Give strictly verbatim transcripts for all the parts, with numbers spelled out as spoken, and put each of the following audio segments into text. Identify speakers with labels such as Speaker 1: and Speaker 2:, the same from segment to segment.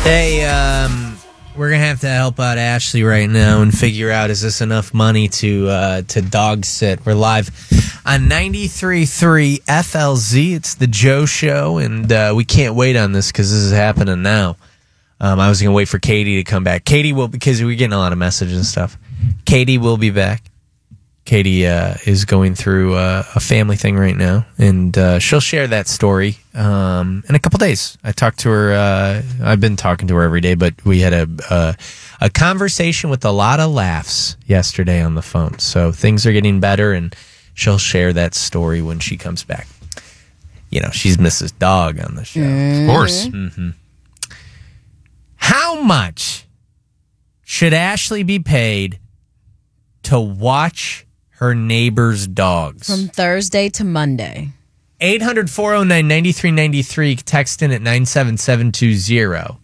Speaker 1: Hey, um, we're gonna have to help out Ashley right now and figure out, is this enough money to uh, to dog sit? We're live on ninety-three point three F L Z. It's the Joe Show, and uh, we can't wait on this because this is happening now. Um, I was gonna wait for Katie to come back. Katie will, because we're getting a lot of messages and stuff. Katie will be back. Katie uh, is going through uh, a family thing right now, and uh, she'll share that story um, in a couple days. I talked to her. Uh, I've been talking to her every day, but we had a, a a conversation with a lot of laughs yesterday on the phone. So things are getting better, and she'll share that story when she comes back. You know, she's Missus Dog on the show.
Speaker 2: Mm-hmm.
Speaker 3: Of course.
Speaker 1: Mm-hmm. How much should Ashley be paid to watch her neighbor's dogs?
Speaker 2: From Thursday to Monday.
Speaker 1: eight hundred, four oh nine, nine three nine three. Text in at nine seven seven two zero.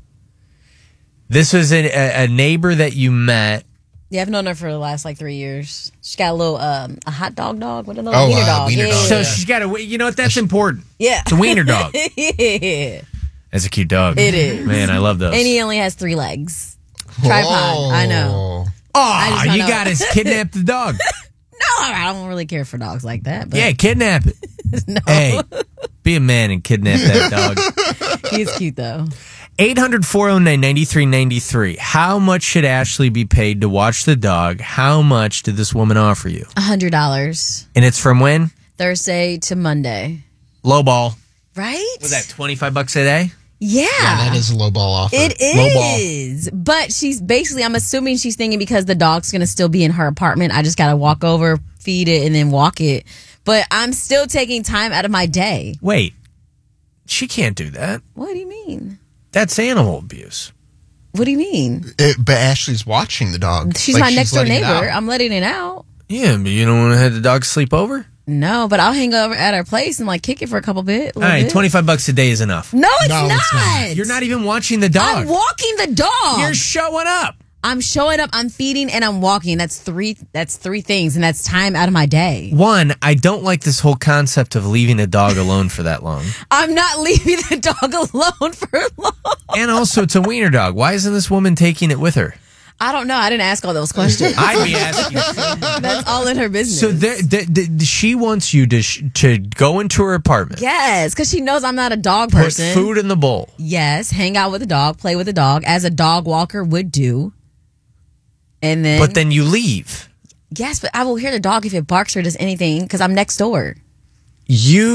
Speaker 1: This was a, a, a neighbor that you met.
Speaker 2: Yeah, I've known her for the last like three years. She's got a little, um, a hot dog dog with a little
Speaker 3: Oh,
Speaker 2: wiener
Speaker 3: uh,
Speaker 2: dog.
Speaker 3: wiener
Speaker 2: yeah.
Speaker 3: dog,
Speaker 1: So
Speaker 3: yeah.
Speaker 1: she's got a, you know what, that's important.
Speaker 2: Yeah.
Speaker 1: It's a wiener dog.
Speaker 2: yeah.
Speaker 1: That's a cute dog.
Speaker 2: It is.
Speaker 1: Man, I love those.
Speaker 2: And he only has three legs. Tripod. I know. I
Speaker 1: Oh,
Speaker 2: just don't
Speaker 1: you
Speaker 2: know.
Speaker 1: got to kidnap the dog.
Speaker 2: No, I don't really care for dogs like that. But
Speaker 1: Yeah, kidnap it.
Speaker 2: no.
Speaker 1: Hey, be a man and kidnap that dog.
Speaker 2: He's cute though.
Speaker 1: eight hundred, four oh nine, nine three nine three. How much should Ashley be paid to watch the dog? How much did this woman offer you?
Speaker 2: A hundred dollars.
Speaker 1: And it's from when?
Speaker 2: Thursday to Monday.
Speaker 1: Low ball.
Speaker 2: Right?
Speaker 1: Was that twenty-five bucks a day?
Speaker 2: Yeah.
Speaker 3: Yeah, that is a low ball offer.
Speaker 2: It
Speaker 1: Low ball.
Speaker 2: is. But she's basically, I'm assuming she's thinking because the dog's going to still be in her apartment, I just got to walk over, feed it, and then walk it. But I'm still taking time out of my day.
Speaker 1: Wait. She can't do that.
Speaker 2: What do you mean?
Speaker 1: That's animal abuse.
Speaker 2: What do you mean?
Speaker 3: It- but Ashley's watching the dog.
Speaker 2: She's
Speaker 3: Like,
Speaker 2: my next door
Speaker 3: letting it
Speaker 2: neighbor.
Speaker 3: out.
Speaker 2: I'm letting it out.
Speaker 1: Yeah, but you don't want to have the dog sleep over?
Speaker 2: No, but I'll hang over at her place and like kick it for a couple bit.
Speaker 1: All right,
Speaker 2: bit.
Speaker 1: twenty-five bucks a day is enough.
Speaker 2: No, it's
Speaker 3: No,
Speaker 2: not.
Speaker 3: it's not.
Speaker 1: You're not even watching the dog.
Speaker 2: I'm walking the dog.
Speaker 1: You're showing up.
Speaker 2: I'm showing up, I'm feeding, and I'm walking. That's three that's three things, and that's time out of my day.
Speaker 1: One, I don't like this whole concept of leaving a dog alone for that long.
Speaker 2: I'm not leaving the dog alone for long.
Speaker 1: And also, it's a wiener dog. Why isn't this woman taking it with her?
Speaker 2: I don't know. I didn't ask all those questions.
Speaker 1: I'd be asking.
Speaker 2: That's all in her business.
Speaker 1: So there, there, there- she wants you to sh- to go into her apartment,
Speaker 2: yes, because she knows I'm not a dog
Speaker 1: put
Speaker 2: person.
Speaker 1: food in the bowl.
Speaker 2: Yes, hang out with the dog, play with the dog, as a dog walker would do. And then,
Speaker 1: But then you leave.
Speaker 2: yes, but I will hear the dog if it barks or does anything because I'm next door.
Speaker 1: You